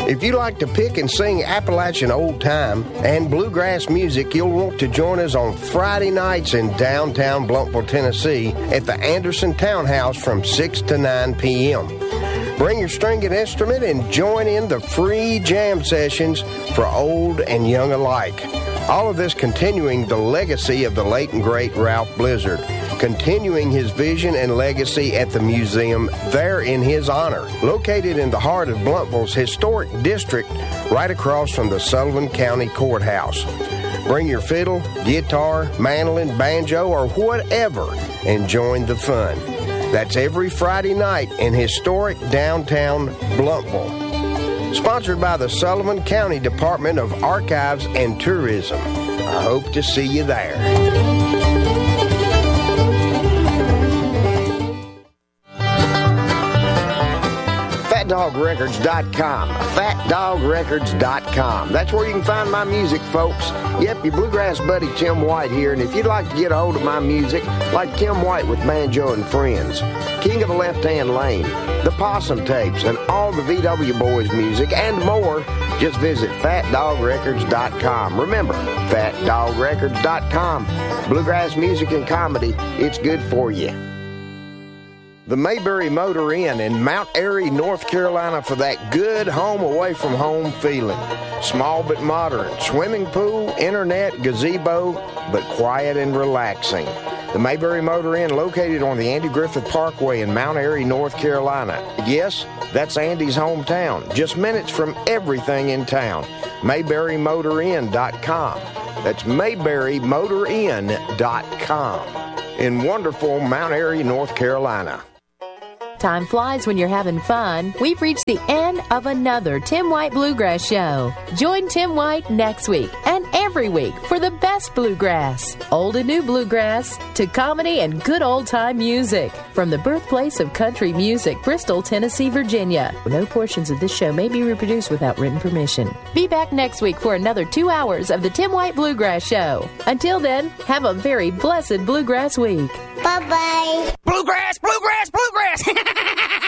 If you like to pick and sing Appalachian old time and bluegrass music, you'll want to join us on Friday nights in downtown Blumpville, Tennessee at the Anderson Townhouse from 6 to 9 p.m. Bring your string and instrument and join in the free jam sessions for old and young alike. All of this continuing the legacy of the late and great Ralph Blizzard, continuing his vision and legacy at the museum there in his honor, located in the heart of Blumpville's historic district, right across from the Sullivan County Courthouse. Bring your fiddle, guitar, mandolin, banjo, or whatever, and join the fun. That's every Friday night in historic downtown Blumpville. Sponsored by the Sullivan County Department of Archives and Tourism. I hope to see you there. FatDogRecords.com. FatDogRecords.com. That's where you can find my music, folks. Yep, your bluegrass buddy Tim White here, and if you'd like to get a hold of my music, like Tim White with Banjo and Friends, King of the Left Hand Lane, the Possum Tapes, and all the VW Boys music, and more, just visit FatDogRecords.com. Remember, FatDogRecords.com. Bluegrass music and comedy, it's good for you. The Mayberry Motor Inn in Mount Airy, North Carolina for that good home away from home feeling. Small but modern, swimming pool, internet, gazebo, but quiet and relaxing. The Mayberry Motor Inn located on the Andy Griffith Parkway in Mount Airy, North Carolina. Yes, that's Andy's hometown, just minutes from everything in town. MayberryMotorInn.com. That's MayberryMotorInn.com in wonderful Mount Airy, North Carolina. Time flies when you're having fun. We've reached the end of another Tim White Bluegrass Show. Join Tim White next week and every week for the best bluegrass, old and new bluegrass, to comedy and good old-time music. From the birthplace of country music, Bristol, Tennessee, Virginia. No portions of this show may be reproduced without written permission. Be back next week for another 2 hours of the Tim White Bluegrass Show. Until then, have a very blessed bluegrass week. Bye-bye. Bluegrass, bluegrass, bluegrass.